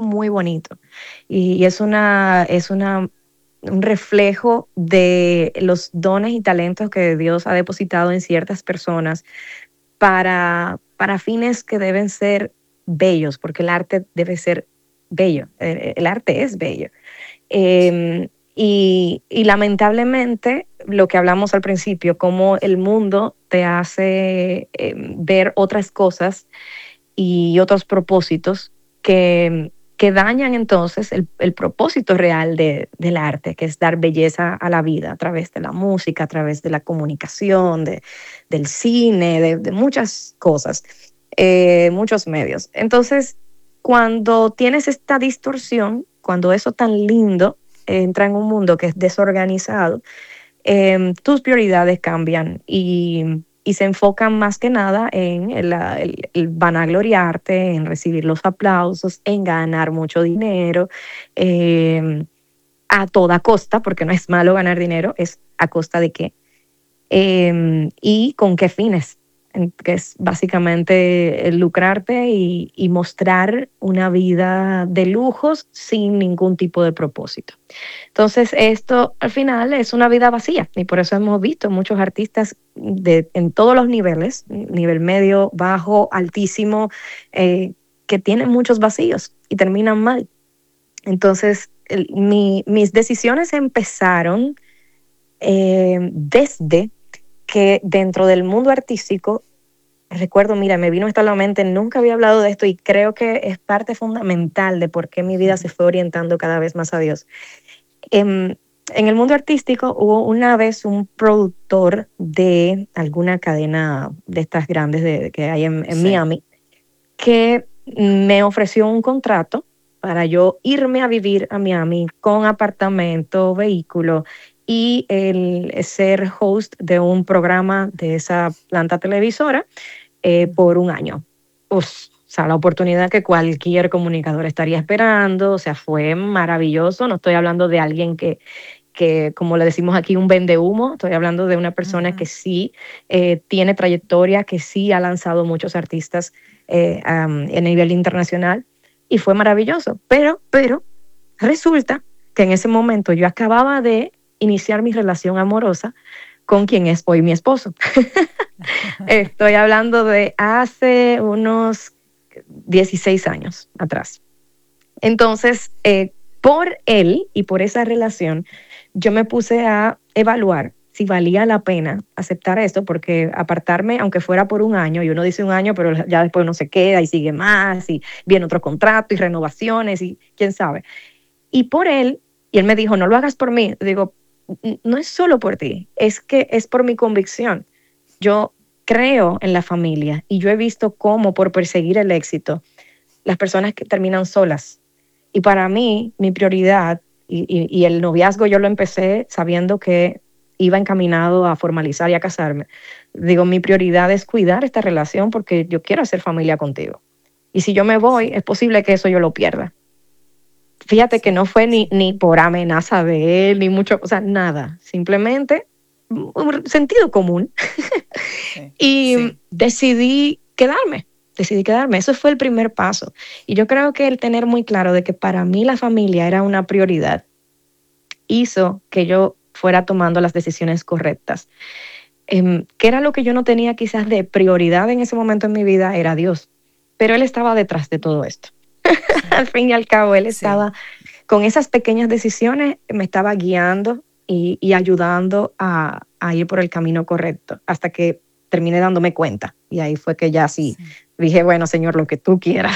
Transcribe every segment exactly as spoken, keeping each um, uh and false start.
muy bonito. Y, y es una, es una, un reflejo de los dones y talentos que Dios ha depositado en ciertas personas para, para fines que deben ser bellos, porque el arte debe ser bello, el, el arte es bello. Eh, y, y lamentablemente, lo que hablamos al principio, cómo el mundo te hace eh, ver otras cosas y otros propósitos que, que dañan entonces el, el propósito real de, del arte, que es dar belleza a la vida a través de la música, a través de la comunicación, de, del cine, de, de muchas cosas, eh, muchos medios. Entonces, cuando tienes esta distorsión, cuando eso tan lindo entra en un mundo que es desorganizado, eh, tus prioridades cambian y, y se enfocan más que nada en el, el, el vanagloriarte, en recibir los aplausos, en ganar mucho dinero, eh, a toda costa, porque no es malo ganar dinero, es a costa de qué, eh, y con qué fines, que es básicamente lucrarte y, y mostrar una vida de lujos sin ningún tipo de propósito. Entonces, esto al final es una vida vacía y por eso hemos visto muchos artistas de, en todos los niveles, nivel medio, bajo, altísimo, eh, que tienen muchos vacíos y terminan mal. Entonces, el, mi, mis decisiones empezaron eh, desde que dentro del mundo artístico, recuerdo, mira, me vino esto a la mente, nunca había hablado de esto y creo que es parte fundamental de por qué mi vida se fue orientando cada vez más a Dios. En, en el mundo artístico hubo una vez un productor de alguna cadena de estas grandes de, que hay en, en sí. Miami, que me ofreció un contrato para yo irme a vivir a Miami con apartamento, vehículo y el ser host de un programa de esa planta televisora eh, por un año. Uf, o sea, la oportunidad que cualquier comunicador estaría esperando, o sea, fue maravilloso. No estoy hablando de alguien que, que como le decimos aquí, un vendehumo, estoy hablando de una persona uh-huh. que sí eh, tiene trayectoria, que sí ha lanzado muchos artistas eh, um, a nivel internacional, y fue maravilloso. Pero, pero resulta que en ese momento yo acababa de iniciar mi relación amorosa con quien es hoy mi esposo. Estoy hablando de hace unos dieciséis años atrás. Entonces, eh, por él y por esa relación, yo me puse a evaluar si valía la pena aceptar esto, porque apartarme, aunque fuera por un año, y uno dice un año, pero ya después uno se queda y sigue más, y viene otro contrato y renovaciones, y quién sabe. Y por él, y él me dijo, no lo hagas por mí. Digo, no es solo por ti, es que es por mi convicción. Yo creo en la familia y yo he visto cómo por perseguir el éxito las personas que terminan solas. Y para mí, mi prioridad y, y, y el noviazgo yo lo empecé sabiendo que iba encaminado a formalizar y a casarme. Digo, mi prioridad es cuidar esta relación porque yo quiero hacer familia contigo. Y si yo me voy, es posible que eso yo lo pierda. Fíjate que no fue ni, ni por amenaza de él, ni mucho, o sea, nada. Simplemente un sentido común. Sí, y sí. decidí quedarme, decidí quedarme. Eso fue el primer paso. Y yo creo que el tener muy claro de que para mí la familia era una prioridad hizo que yo fuera tomando las decisiones correctas. Eh, que era lo que yo no tenía quizás de prioridad en ese momento en mi vida, era Dios. Pero Él estaba detrás de todo esto. Al fin y al cabo, Él estaba sí. con esas pequeñas decisiones, me estaba guiando y, y ayudando a, a ir por el camino correcto, hasta que terminé dándome cuenta. Y ahí fue que ya sí, sí. dije, bueno, Señor, lo que tú quieras.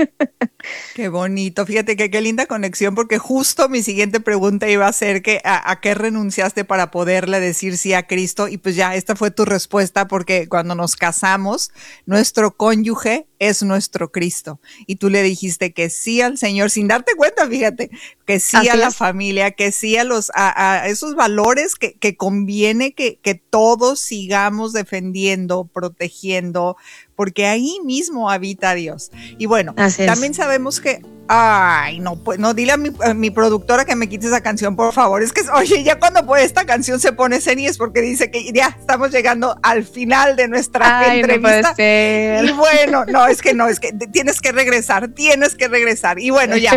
Qué bonito. Fíjate que qué linda conexión, porque justo mi siguiente pregunta iba a ser que a, a qué renunciaste para poderle decir sí a Cristo. Y pues ya, esta fue tu respuesta, porque cuando nos casamos, nuestro cónyuge es nuestro Cristo. Y tú le dijiste que sí al Señor, sin darte cuenta, fíjate, que sí Así a la es. familia, que sí a los a, a esos valores que, que conviene que, que todos sigamos defendiendo, protegiendo, porque ahí mismo habita Dios. Y bueno, Así también es. sabemos que, ay, no, pues no, dile a mi, a mi productora que me quite esa canción, por favor. Es que, oye, ya cuando pues, esta canción se pone series porque dice que ya estamos llegando al final de nuestra ay, entrevista. No puede ser. Y bueno, no, es que no, es que tienes que regresar, tienes que regresar. Y bueno, ya.